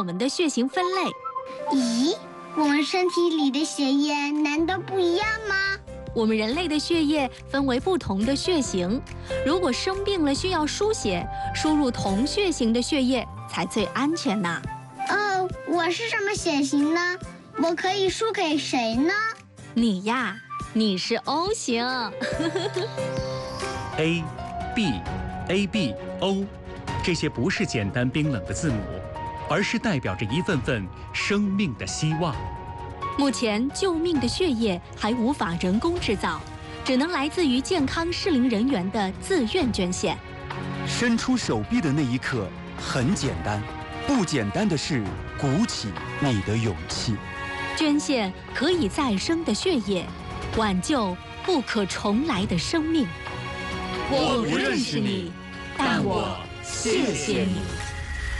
我们的血型分类。 咦，我们身体里的血液难道不一样吗？ 我们人类的血液分为不同的血型，如果生病了需要输血，输入同血型的血液才最安全呢。 哦，我是什么血型呢？我可以输给谁呢？ 你呀，你是 O 型。 A、B、AB、O， 这些不是简单冰冷的字母，而是代表着一份份生命的希望。 目前救命的血液还无法人工制造，只能来自于健康适龄人员的自愿捐献。 伸出手臂的那一刻很简单，不简单的是鼓起你的勇气。 捐献可以再生的血液，挽救不可重来的生命。 我不认识你，但我谢谢你。